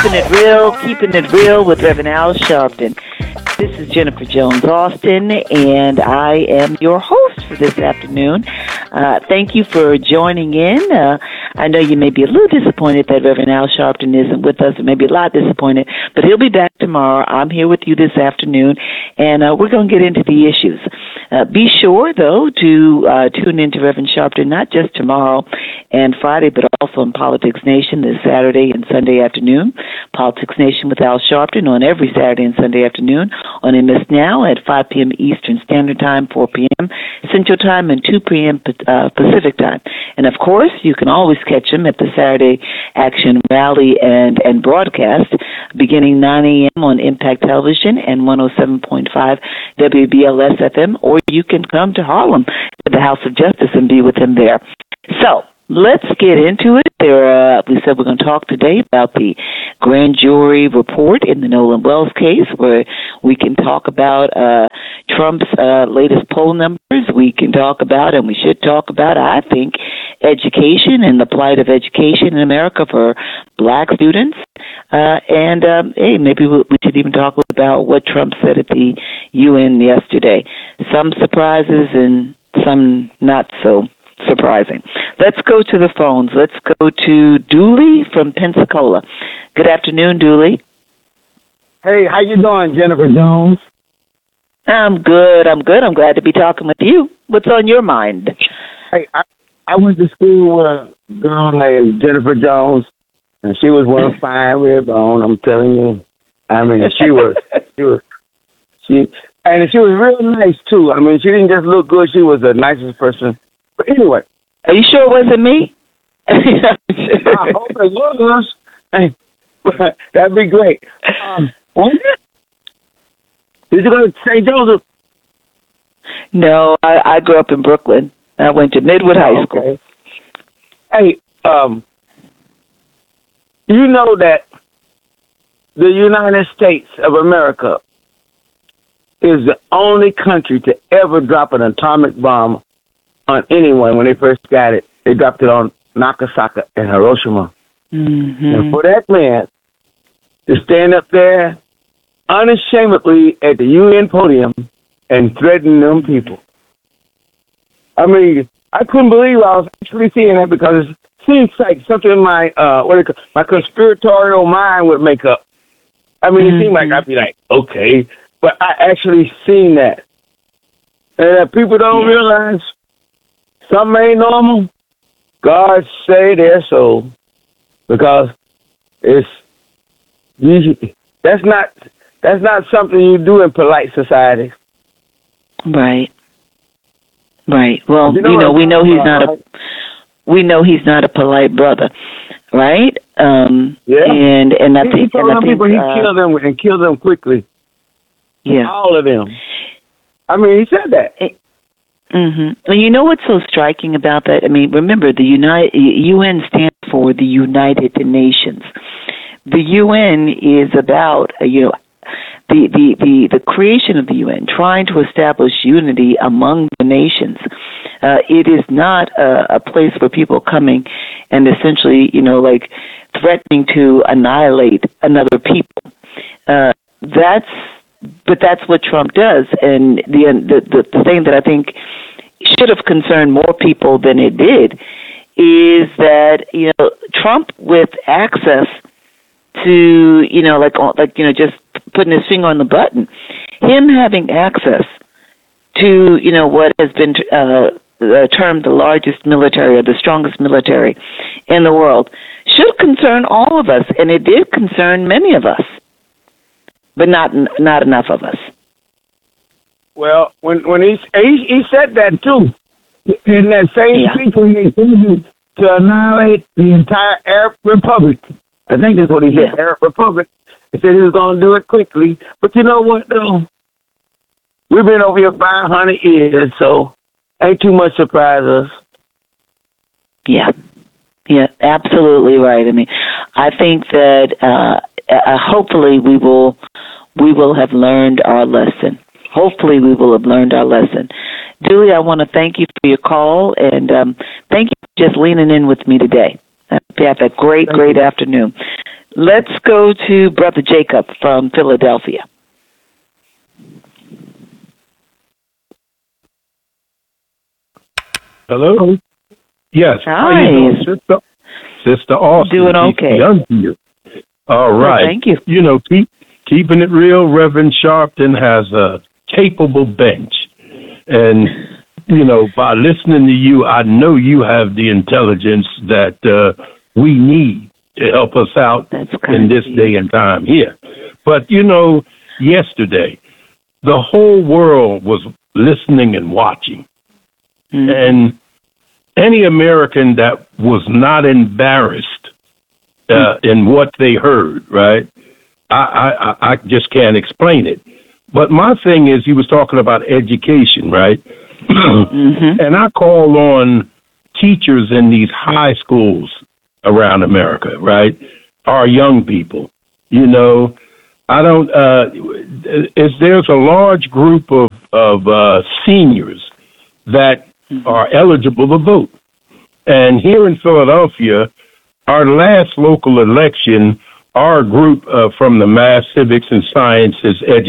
Keeping it real with Reverend Al Sharpton. This is Jennifer Jones Austin, and I am your host for this afternoon. Thank you for joining in. I know you may be a little disappointed that Reverend Al Sharpton isn't with us, or maybe a lot disappointed, but he'll be back tomorrow. I'm here with you this afternoon, and we're going to get into the issues. Be sure, though, to tune in to Reverend Sharpton, not just tomorrow and Friday, but also on Politics Nation this Saturday and Sunday afternoon. Politics Nation with Al Sharpton on every Saturday and Sunday afternoon on MS Now at 5 p.m. Eastern Standard Time, 4 p.m. Central Time, and 2 p.m. Pacific Time. And, of course, you can always catch him at the Saturday Action Rally and broadcast beginning 9 a.m. on Impact Television and 107.5 WBLS FM, or you can come to Harlem to the House of Justice and be with him there. So, let's get into it. We said we're going to talk today about the grand jury report in the Nolan Wells case, where we can talk about Trump's latest poll numbers. We can talk about, and we should talk about, I think, education and the plight of education in America for black students. Hey, maybe we should even talk about what Trump said at the UN yesterday. Some surprises and some not so surprising. Let's go to the phones. Let's go to Dooley from Pensacola. Good afternoon, Dooley. Hey, how you doing, Jennifer Jones? I'm good. I'm glad to be talking with you. What's on your mind? Hey, I went to school with a girl named Jennifer Jones, and she was one fine red bone, I'm telling you. I mean, she was real nice, too. I mean, she didn't just look good. She was the nicest person. But anyway. Are you sure it wasn't me? I hope it was. Hey, that'd be great. Did you go to St. Joseph? No, I grew up in Brooklyn. I went to Midwood High School. Okay. Hey, you know that the United States of America is the only country to ever drop an atomic bomb on anyone. When they first got it, they dropped it on Nagasaki and Hiroshima. Mm-hmm. And for that man to stand up there unashamedly at the UN podium and threaten them people, I mean, I couldn't believe I was actually seeing that, because it seems like something my conspiratorial mind would make up. I mean, It seemed like I'd be like, okay, but I actually seen that. And people don't realize something ain't normal. God say their soul, because that's not something you do in polite society. Right. Well, we know he's not a polite brother, right? Yeah. And I think he killed them quickly. Yeah. All of them. I mean, he said that. Mm-hmm. Well, you know what's so striking about that? I mean, remember, the UN stands for the United Nations. The UN is about, the creation of the UN, trying to establish unity among the nations. It is not a place for people coming and essentially, threatening to annihilate another people. That's what Trump does, and the thing that I think should have concerned more people than it did is that Trump, with access to just putting his finger on the button, him having access to what has been termed the largest military or the strongest military in the world should concern all of us, and it did concern many of us, but not enough of us. Well, when he said that too, in that same speech when he intended to annihilate the entire Arab Republic. I think that's what he said, Arab Republic. He said he was going to do it quickly. But you know what, though? We've been over here 500 years, so ain't too much surprise us. Yeah, absolutely right. I mean, I think that hopefully we will have learned our lesson. Hopefully we will have learned our lesson. Julie, I want to thank you for your call, and thank you for just leaning in with me today. You have a great afternoon. Let's go to Brother Jacob from Philadelphia. Hello? Yes. Hi. How you doing, Sister? Sister Austin. Doing okay. You. All right. Thank you. You know, keeping it real, Reverend Sharpton has a capable bench. And, you know, by listening to you, I know you have the intelligence that we need to help us out in this day and time here. But, you know, yesterday, the whole world was listening and watching. Mm-hmm. And any American that was not embarrassed in what they heard, right? I just can't explain it. But my thing is, he was talking about education, right? Mm-hmm. And I call on teachers in these high schools around America, right? Our young people, you know, there's a large group of seniors that are eligible to vote. And here in Philadelphia, our last local election, our group from the Mass Civics and Sciences